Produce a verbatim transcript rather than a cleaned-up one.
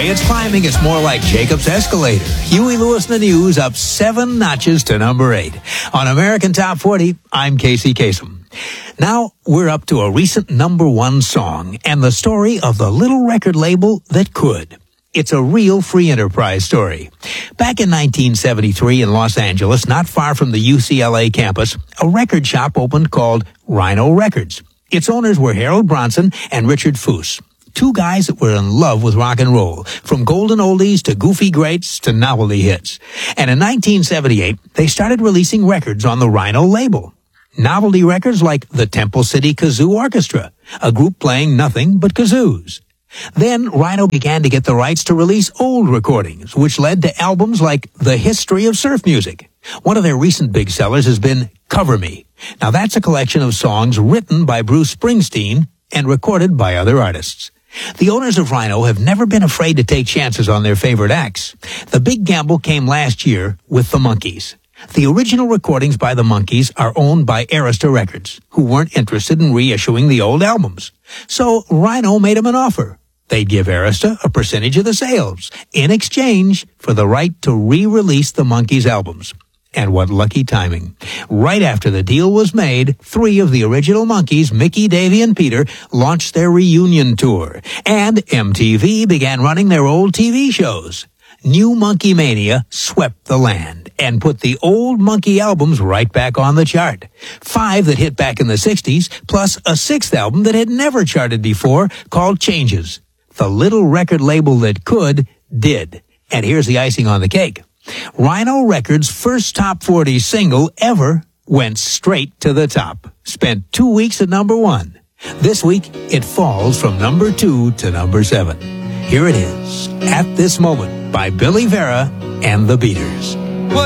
way it's climbing, it's more like Jacob's escalator. Huey Lewis and the News up seven notches to number eight. On American Top forty, I'm Casey Kasem. Now, we're up to a recent number one song and the story of the little record label that could. It's a real free enterprise story. Back in nineteen seventy-three in Los Angeles, not far from the U C L A campus, a record shop opened called Rhino Records. Its owners were Harold Bronson and Richard Foos, two guys that were in love with rock and roll, from golden oldies to goofy greats to novelty hits. And in nineteen seventy-eight, they started releasing records on the Rhino label. Novelty records like the Temple City Kazoo Orchestra, a group playing nothing but kazoos. Then Rhino began to get the rights to release old recordings, which led to albums like The History of Surf Music. One of their recent big sellers has been Cover Me. Now that's a collection of songs written by Bruce Springsteen and recorded by other artists. The owners of Rhino have never been afraid to take chances on their favorite acts. The big gamble came last year with the Monkees. The original recordings by the Monkees are owned by Arista Records, who weren't interested in reissuing the old albums. So Rhino made them an offer. They'd give Arista a percentage of the sales in exchange for the right to re-release the Monkees albums. And what lucky timing. Right after the deal was made, three of the original Monkees, Mickey, Davey, and Peter, launched their reunion tour. And M T V began running their old T V shows. New Monkey Mania swept the land and put the old Monkey albums right back on the chart. Five that hit back in the sixties, plus a sixth album that had never charted before called Changes. The little record label that could, did. And here's the icing on the cake. Rhino Records' first top forty single ever went straight to the top. Spent two weeks at number one. This week, it falls from number two to number seven. Here it is, At This Moment, by Billy Vera and the Beaters.